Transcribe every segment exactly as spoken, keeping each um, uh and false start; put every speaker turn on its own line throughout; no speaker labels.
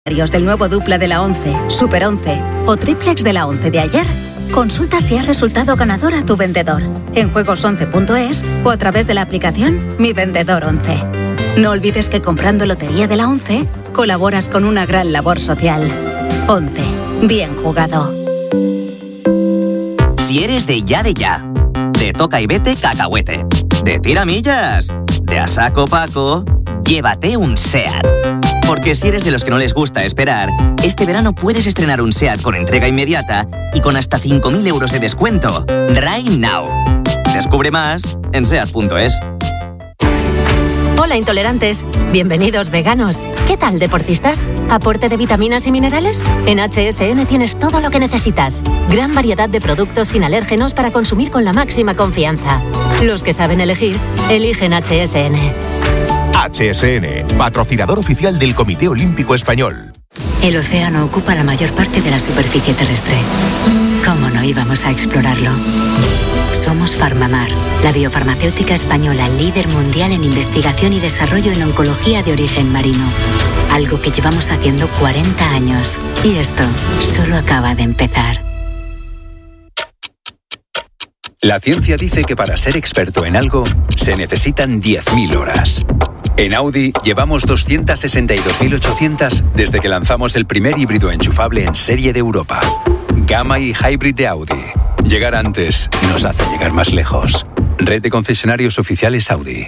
del nuevo dupla de la once, Super once o triplex de la once de ayer, consulta si ha resultado ganador a tu vendedor en juegos once punto es o a través de la aplicación Mi Vendedor once. No olvides que comprando Lotería de la once colaboras con una gran labor social. once. Bien jugado.
Si eres de ya de ya, de toca y vete cacahuete, de tiramillas, de a saco Paco, llévate un SEAT. Porque si eres de los que no les gusta esperar, este verano puedes estrenar un SEAT con entrega inmediata y con hasta cinco mil euros de descuento. Right now. Descubre más en seat punto es.
Hola intolerantes, bienvenidos veganos. ¿Qué tal deportistas? ¿Aporte de vitaminas y minerales? En H S N tienes todo lo que necesitas. Gran variedad de productos sin alérgenos para consumir con la máxima confianza. Los que saben elegir, eligen H S N.
H S N, patrocinador oficial del Comité Olímpico Español.
El océano ocupa la mayor parte de la superficie terrestre. ¿Cómo no íbamos a explorarlo? Somos Farmamar, la biofarmacéutica española líder mundial en investigación y desarrollo en oncología de origen marino. Algo que llevamos haciendo cuarenta años. Y esto solo acaba de empezar.
La ciencia dice que para ser experto en algo se necesitan diez mil horas. En Audi llevamos doscientas sesenta y dos mil ochocientas desde que lanzamos el primer híbrido enchufable en serie de Europa. Gamma y Hybrid de Audi. Llegar antes nos hace llegar más lejos. Red de concesionarios oficiales Audi.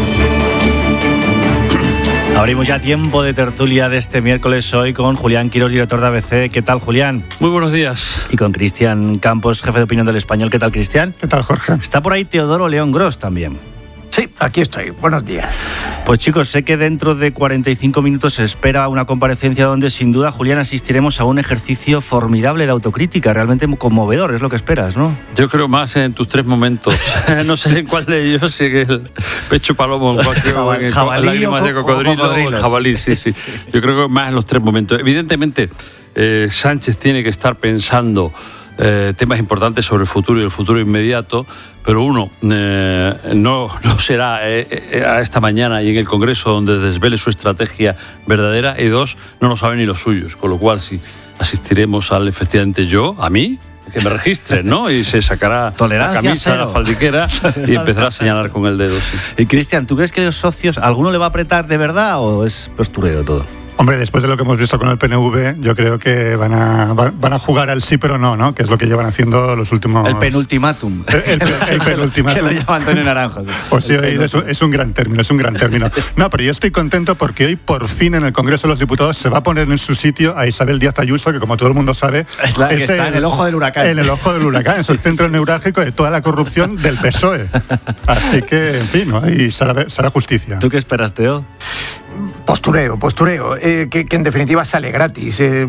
Abrimos ya tiempo de tertulia de este miércoles hoy con Julián Quirós, director de A B C. ¿Qué tal, Julián?
Muy buenos días.
Y con Cristian Campos, jefe de opinión del Español. ¿Qué tal, Cristian?
¿Qué tal, Jorge?
Está por ahí Teodoro León Gros también.
Sí, aquí estoy. Buenos días.
Pues chicos, sé que dentro de cuarenta y cinco minutos se espera una comparecencia donde sin duda, Julián, asistiremos a un ejercicio formidable de autocrítica, realmente conmovedor, es lo que esperas, ¿no?
Yo creo más en tus tres momentos. No sé en cuál de ellos, si el pecho palomo, en cualquier,
Jabal,
en
jabalí
lágrimas
o,
de cocodrilo,
o, o
el jabalí, sí, sí. Yo creo que más en los tres momentos. Evidentemente, eh, Sánchez tiene que estar pensando Eh, temas importantes sobre el futuro y el futuro inmediato, pero uno, eh, no, no será eh, eh, a esta mañana y en el Congreso donde desvele su estrategia verdadera, y dos, no lo saben ni los suyos, con lo cual si asistiremos al, efectivamente yo, a mí, que me registren, ¿no? Y se sacará
Tolerancia
la camisa,
cero.
la faldiquera y empezará a señalar con el dedo. Sí.
Y Cristian, ¿tú crees que los socios, alguno le va a apretar de verdad o es postureo todo?
Hombre, después de lo que hemos visto con el P N V, yo creo que van a van a jugar al sí pero no, ¿no? Que es lo que llevan haciendo los últimos...
El penultimátum.
El, el, el penultimátum.
Que lo llama Antonio Naranjo.
Pues sí, es un, es un gran término, es un gran término. No, pero yo estoy contento porque hoy por fin en el Congreso de los Diputados se va a poner en su sitio a Isabel Díaz Ayuso, que como todo el mundo sabe...
Es la que
es
está
el,
en el ojo del huracán.
En el ojo del huracán, es el centro neurálgico de toda la corrupción del P S O E. Así que, en fin, ¿no? Y será, será justicia.
¿Tú qué esperas, Teo?
Postureo, postureo, eh, que, que en definitiva sale gratis. Eh,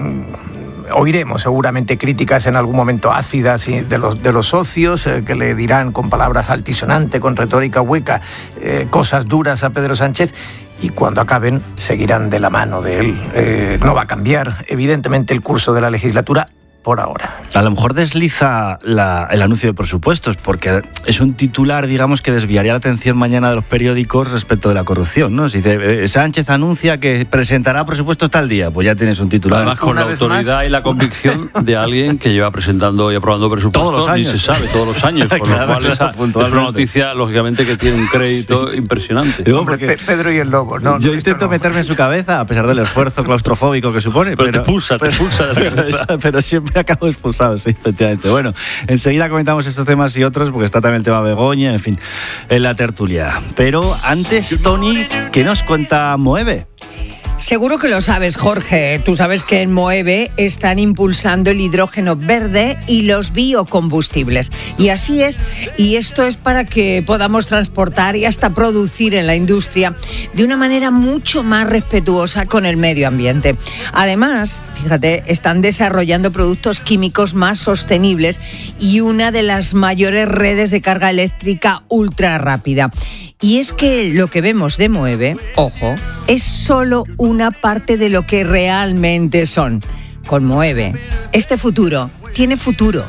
oiremos seguramente críticas en algún momento ácidas de los, de los socios, eh, que le dirán con palabras altisonantes, con retórica hueca, eh, cosas duras a Pedro Sánchez, y cuando acaben seguirán de la mano de él. Eh, no va a cambiar, evidentemente, el curso de la legislatura por ahora.
A lo mejor desliza la, el anuncio de presupuestos, porque es un titular, digamos, que desviaría la atención mañana de los periódicos respecto de la corrupción, ¿no? Si dice, eh, Sánchez anuncia que presentará presupuestos tal día, pues ya tienes un titular.
Además, con la autoridad más y la convicción de alguien que lleva presentando y aprobando presupuestos todos los años. Ni se sabe, todos los años, con claro, lo cual esa, es una noticia, lógicamente, que tiene un crédito sí. impresionante.
Digo, Hombre, Pedro y el Lobo, ¿no?
Yo intento no. meterme en su cabeza, a pesar del esfuerzo claustrofóbico que supone.
Pero,
pero
te pulsa, te pulsa. De
pero, pero, pero siempre acabo expulsado, sí, efectivamente. Bueno, enseguida comentamos estos temas y otros, porque está también el tema Begoña, en fin, en la tertulia. Pero antes, Tony, ¿qué nos cuenta Moeve?
Seguro que lo sabes, Jorge. Tú sabes que en Moeve están impulsando el hidrógeno verde y los biocombustibles. Y así es, y esto es para que podamos transportar y hasta producir en la industria de una manera mucho más respetuosa con el medio ambiente. Además, fíjate, están desarrollando productos químicos más sostenibles y una de las mayores redes de carga eléctrica ultra rápida. Y es que lo que vemos de Moeve, ojo, es solo una parte de lo que realmente son. Con Moeve, este futuro tiene futuro.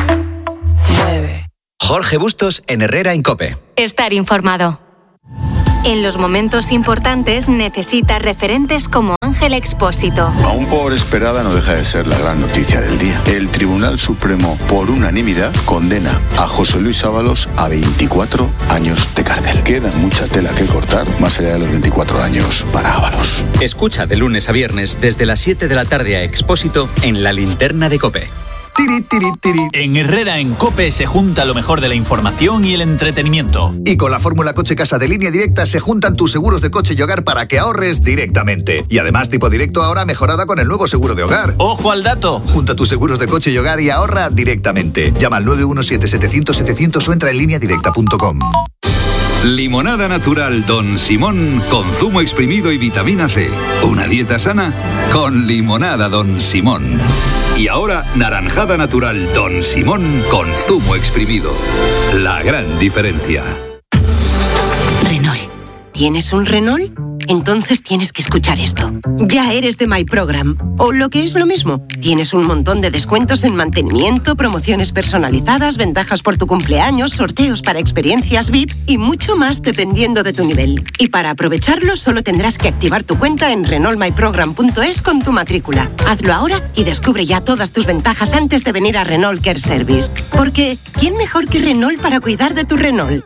Jorge Bustos en Herrera en COPE.
Estar informado.
En los momentos importantes necesita referentes como Ángel Expósito.
Aún por esperada no deja de ser la gran noticia del día. El Tribunal Supremo, por unanimidad, condena a José Luis Ábalos a veinticuatro años de cárcel. Queda mucha tela que cortar, más allá de los veinticuatro años para Ábalos.
Escucha de lunes a viernes desde las siete de la tarde a Expósito en La Linterna de COPE.
Tiri, tiri, tiri. En Herrera en COPE se junta lo mejor de la información y el entretenimiento.
Y con la fórmula Coche Casa de Línea Directa se juntan tus seguros de coche y hogar para que ahorres directamente. Y además tipo directo ahora mejorada con el nuevo seguro de hogar.
¡Ojo al dato!
Junta tus seguros de coche y hogar y ahorra directamente. Llama al nueve uno siete, setecientos, setecientos o entra en línea directa punto com.
Limonada natural Don Simón con zumo exprimido y vitamina C. Una dieta sana con limonada Don Simón. Y ahora, naranjada natural Don Simón con zumo exprimido. La gran diferencia.
Renault. ¿Tienes un Renault? Entonces tienes que escuchar esto. Ya eres de My Program. O lo que es lo mismo, tienes un montón de descuentos en mantenimiento, promociones personalizadas, ventajas por tu cumpleaños, sorteos para experiencias V I P y mucho más dependiendo de tu nivel. Y para aprovecharlo solo tendrás que activar tu cuenta en renault my program punto es con tu matrícula. Hazlo ahora y descubre ya todas tus ventajas antes de venir a Renault Care Service. Porque, ¿quién mejor que Renault para cuidar de tu Renault?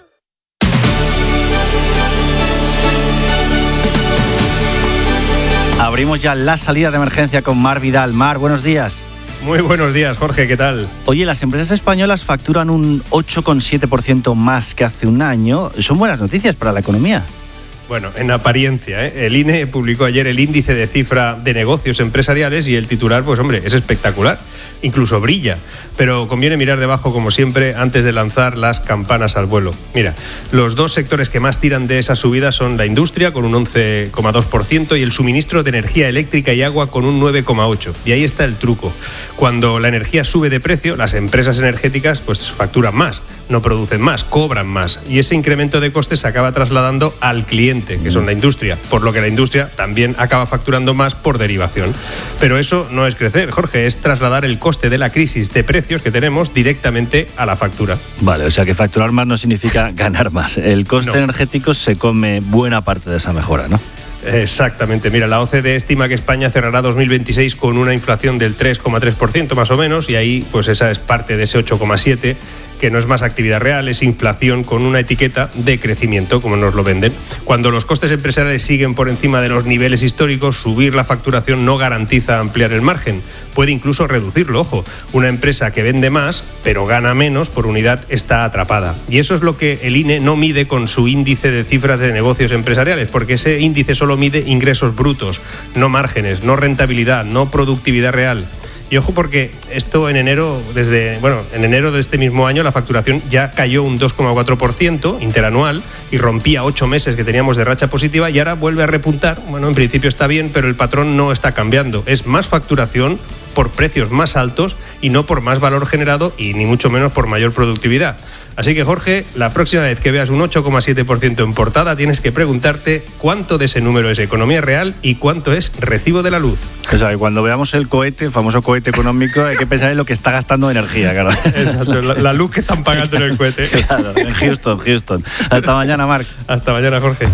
Abrimos ya la salida de emergencia con Mar Vidal. Mar, buenos días.
Muy buenos días, Jorge, ¿qué tal?
Oye, las empresas españolas facturan un ocho coma siete por ciento más que hace un año. Son buenas noticias para la economía.
Bueno, en apariencia, ¿eh? El I N E publicó ayer el índice de cifra de negocios empresariales y el titular, pues hombre, es espectacular, incluso brilla, pero conviene mirar debajo como siempre antes de lanzar las campanas al vuelo. Mira, los dos sectores que más tiran de esa subida son la industria con un once coma dos por ciento y el suministro de energía eléctrica y agua con un nueve coma ocho por ciento. Y ahí está el truco. Cuando la energía sube de precio, las empresas energéticas pues facturan más, no producen más, cobran más y ese incremento de costes se acaba trasladando al cliente, que son la industria, por lo que la industria también acaba facturando más por derivación. Pero eso no es crecer, Jorge, es trasladar el coste de la crisis de precios que tenemos directamente a la factura.
Vale, o sea que facturar más no significa ganar más. El coste no. energético se come buena parte de esa mejora, ¿no?
Exactamente. Mira, la O C D E estima que España cerrará dos mil veintiséis con una inflación del tres coma tres por ciento más o menos y ahí pues esa es parte de ese ocho coma siete por ciento que no es más actividad real, es inflación con una etiqueta de crecimiento, como nos lo venden. Cuando los costes empresariales siguen por encima de los niveles históricos, subir la facturación no garantiza ampliar el margen, puede incluso reducirlo, ojo. Una empresa que vende más, pero gana menos por unidad está atrapada. Y eso es lo que el I N E no mide con su índice de cifras de negocios empresariales, porque ese índice solo mide ingresos brutos, no márgenes, no rentabilidad, no productividad real. Y ojo porque esto en enero, desde bueno, en enero de este mismo año la facturación ya cayó un dos coma cuatro por ciento interanual y rompía ocho meses que teníamos de racha positiva y ahora vuelve a repuntar. Bueno, en principio está bien, pero el patrón no está cambiando. Es más facturación por precios más altos y no por más valor generado y ni mucho menos por mayor productividad. Así que, Jorge, la próxima vez que veas un ocho coma siete por ciento en portada tienes que preguntarte cuánto de ese número es economía real y cuánto es recibo de la luz.
O sea, que cuando veamos el cohete, el famoso cohete económico, hay que pensar en lo que está gastando de energía, claro.
Exacto, la, la luz que están pagando en el cohete.
Claro, en Houston, Houston. Hasta mañana, Marc.
Hasta mañana, Jorge.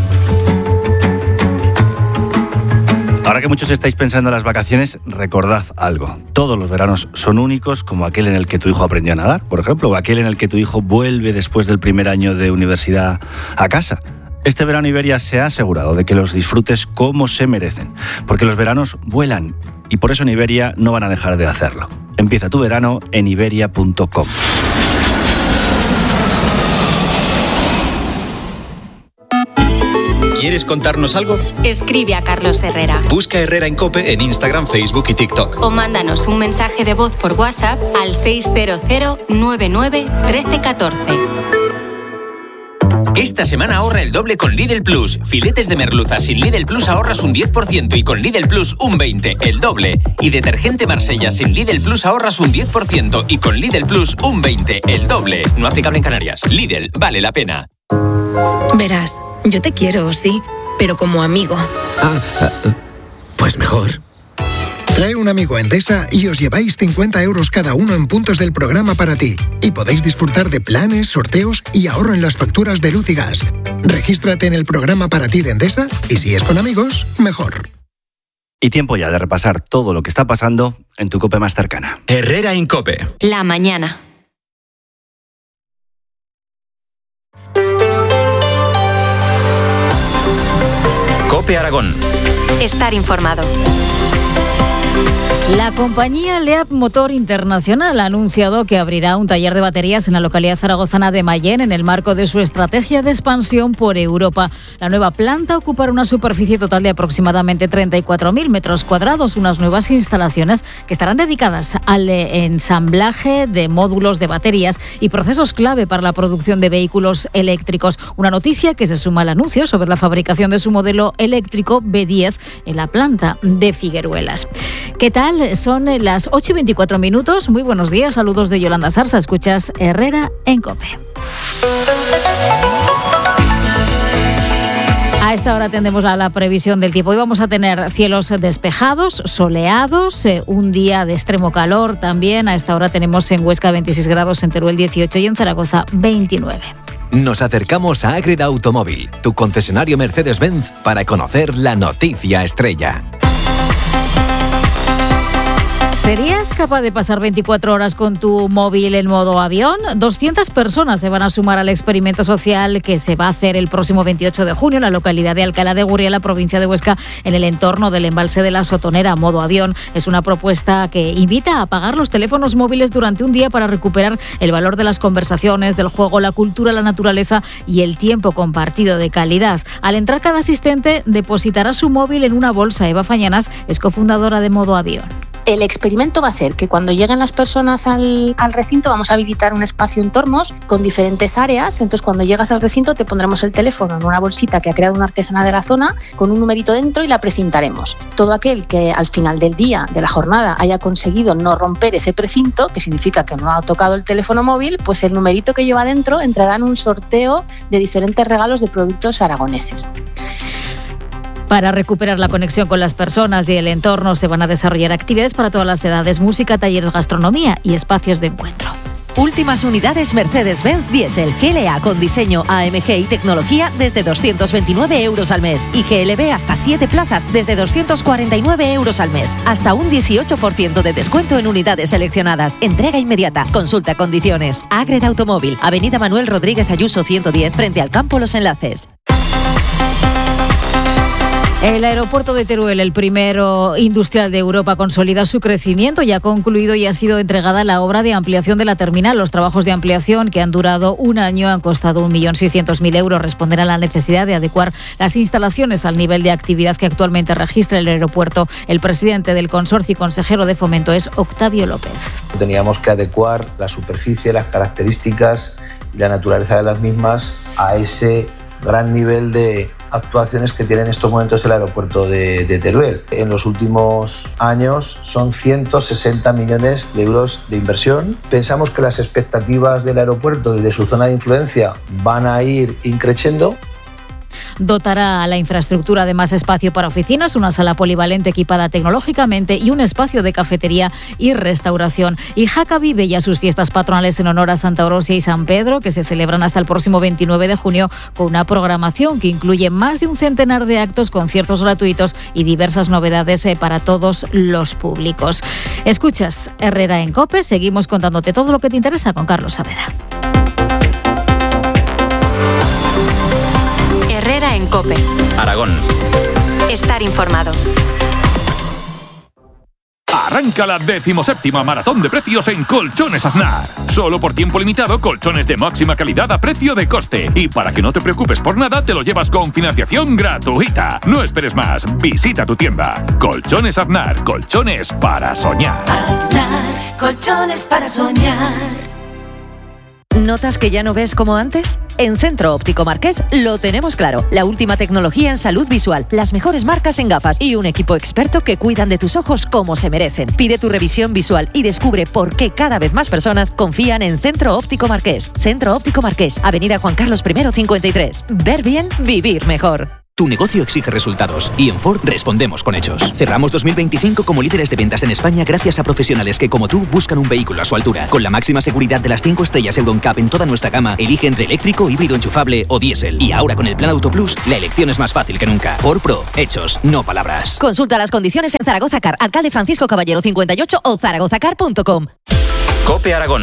Ahora que muchos estáis pensando en las vacaciones, recordad algo. Todos los veranos son únicos, como aquel en el que tu hijo aprendió a nadar, por ejemplo, o aquel en el que tu hijo vuelve después del primer año de universidad a casa. Este verano Iberia se ha asegurado de que los disfrutes como se merecen, porque los veranos vuelan y por eso en Iberia no van a dejar de hacerlo. Empieza tu verano en iberia punto com.
¿Quieres contarnos algo?
Escribe a Carlos Herrera.
Busca Herrera en COPE en Instagram, Facebook y TikTok.
O mándanos un mensaje de voz por WhatsApp al seis cero cero nueve nueve uno tres uno cuatro.
Esta semana ahorra el doble con Lidl Plus. Filetes de merluza sin Lidl Plus ahorras un diez por ciento y con Lidl Plus un veinte por ciento, el doble. Y detergente Marsella sin Lidl Plus ahorras un diez por ciento y con Lidl Plus un veinte por ciento, el doble. No aplicable en Canarias. Lidl, vale la pena.
Verás, yo te quiero, sí, pero como amigo.
Ah, pues mejor.
Trae un amigo a Endesa y os lleváis cincuenta euros cada uno en puntos del programa para ti. Y podéis disfrutar de planes, sorteos y ahorro en las facturas de luz y gas. Regístrate en el programa para ti de Endesa y si es con amigos, mejor.
Y tiempo ya de repasar todo lo que está pasando en tu COPE más cercana.
Herrera en COPE.
La mañana.
COPE Aragón.
Estar informado.
La compañía Leap Motor Internacional ha anunciado que abrirá un taller de baterías en la localidad zaragozana de Mayén en el marco de su estrategia de expansión por Europa. La nueva planta ocupará una superficie total de aproximadamente treinta y cuatro mil metros cuadrados, unas nuevas instalaciones que estarán dedicadas al ensamblaje de módulos de baterías y procesos clave para la producción de vehículos eléctricos. Una noticia que se suma al anuncio sobre la fabricación de su modelo eléctrico B diez en la planta de Figueruelas. ¿Qué tal? Son las ocho y veinticuatro minutos. Muy buenos días. Saludos de Yolanda Sarsa. Escuchas Herrera en COPE. A esta hora tendremos la, la previsión del tiempo. Hoy vamos a tener cielos despejados, soleados, eh, un día de extremo calor también. A esta hora tenemos en Huesca veintiséis grados, en Teruel dieciocho y en Zaragoza veintinueve.
Nos acercamos a Ágreda Automóvil, tu concesionario Mercedes-Benz, para conocer la noticia estrella.
¿Serías capaz de pasar veinticuatro horas con tu móvil en modo avión? doscientas personas se van a sumar al experimento social que se va a hacer el próximo veintiocho de junio en la localidad de Alcalá de Gurria, la provincia de Huesca, en el entorno del embalse de la Sotonera, modo avión. Es una propuesta que invita a apagar los teléfonos móviles durante un día para recuperar el valor de las conversaciones, del juego, la cultura, la naturaleza y el tiempo compartido de calidad. Al entrar, cada asistente depositará su móvil en una bolsa. Eva Fañanas es cofundadora de Modo Avión.
El experimento va a ser que cuando lleguen las personas al, al recinto vamos a habilitar un espacio en tornos con diferentes áreas. Entonces, cuando llegas al recinto te pondremos el teléfono en una bolsita que ha creado una artesana de la zona con un numerito dentro y la precintaremos. Todo aquel que al final del día, de la jornada, haya conseguido no romper ese precinto, que significa que no ha tocado el teléfono móvil, pues el numerito que lleva dentro entrará en un sorteo de diferentes regalos de productos aragoneses.
Para recuperar la conexión con las personas y el entorno se van a desarrollar actividades para todas las edades, música, talleres, gastronomía y espacios de encuentro.
Últimas unidades Mercedes-Benz Diesel G L A con diseño A M G y tecnología desde doscientos veintinueve euros al mes y G L B hasta siete plazas desde doscientos cuarenta y nueve euros al mes. Hasta un dieciocho por ciento de descuento en unidades seleccionadas. Entrega inmediata. Consulta condiciones. Ágreda Automóvil. Avenida Manuel Rodríguez Ayuso ciento diez frente al Campo Los Enlaces.
El aeropuerto de Teruel, el primero industrial de Europa, consolida su crecimiento y ha concluido y ha sido entregada la obra de ampliación de la terminal. Los trabajos de ampliación, que han durado un año, han costado un millón seiscientos mil euros. Responden a la necesidad de adecuar las instalaciones al nivel de actividad que actualmente registra el aeropuerto. El presidente del consorcio y consejero de Fomento es Octavio López.
Teníamos que adecuar la superficie, las características y la naturaleza de las mismas a ese gran nivel de actuaciones que tiene en estos momentos el aeropuerto de, de Teruel. En los últimos años son ciento sesenta millones de euros de inversión. Pensamos que las expectativas del aeropuerto y de su zona de influencia van a ir increciendo.
Dotará a la infraestructura de más espacio para oficinas, una sala polivalente equipada tecnológicamente y un espacio de cafetería y restauración. Y Jaca vive ya sus fiestas patronales en honor a Santa Orosia y San Pedro, que se celebran hasta el próximo veintinueve de junio, con una programación que incluye más de un centenar de actos, conciertos gratuitos y diversas novedades para todos los públicos. Escuchas Herrera en COPE, seguimos contándote todo lo que te interesa con Carlos Herrera.
Herrera en COPE.
Aragón.
Estar informado.
Arranca la decimoséptima maratón de precios en Colchones Aznar. Solo por tiempo limitado, colchones de máxima calidad a precio de coste. Y para que no te preocupes por nada, te lo llevas con financiación gratuita. No esperes más, visita tu tienda. Colchones Aznar, colchones para soñar.
Aznar, colchones para soñar.
¿Notas que ya no ves como antes? En Centro Óptico Marqués lo tenemos claro. La última tecnología en salud visual, las mejores marcas en gafas y un equipo experto que cuidan de tus ojos como se merecen. Pide tu revisión visual y descubre por qué cada vez más personas confían en Centro Óptico Marqués. Centro Óptico Marqués, Avenida Juan Carlos I cincuenta y tres. Ver bien, vivir mejor.
Tu negocio exige resultados y en Ford respondemos con hechos. Cerramos dos mil veinticinco como líderes de ventas en España gracias a profesionales que, como tú, buscan un vehículo a su altura. Con la máxima seguridad de las cinco estrellas EuroNCAP en toda nuestra gama, elige entre eléctrico, híbrido enchufable o diésel. Y ahora con el plan Auto Plus, la elección es más fácil que nunca. Ford Pro, hechos, no palabras.
Consulta las condiciones en Zaragoza Car, Alcalde Francisco Caballero cincuenta y ocho o zaragozacar punto com.
COPE Aragón.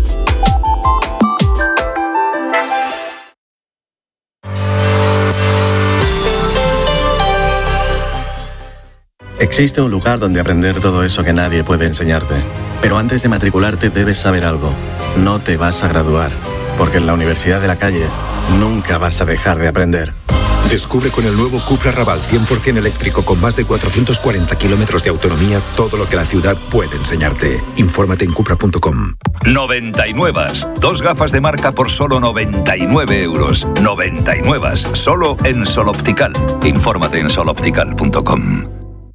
Existe un lugar donde aprender todo eso que nadie puede enseñarte. Pero antes de matricularte debes saber algo. No te vas a graduar, porque en la Universidad de la Calle nunca vas a dejar de aprender.
Descubre con el nuevo Cupra Raval cien por ciento eléctrico con más de cuatrocientos cuarenta kilómetros de autonomía todo lo que la ciudad puede enseñarte. Infórmate en cupra punto com.
noventa y nueve. Dos gafas de marca por solo noventa y nueve euros. noventa y nueve. Solo en Sol Optical. Infórmate en sol optical punto com.